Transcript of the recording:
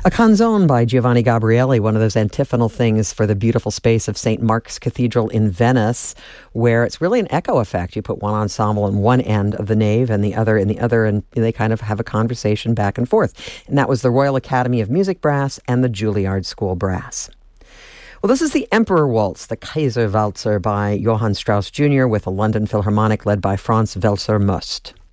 A canzone by Giovanni Gabrieli, one of those antiphonal things for the beautiful space of St. Mark's Cathedral in Venice, where it's really an echo effect. You put one ensemble in one end of the nave and the other in the other, and they kind of have a conversation back and forth. And that was the Royal Academy of Music Brass and the Juilliard School Brass. Well, this is the Emperor Waltz, the Kaiserwalzer by Johann Strauss Jr. with a London Philharmonic led by Franz Welser-Möst.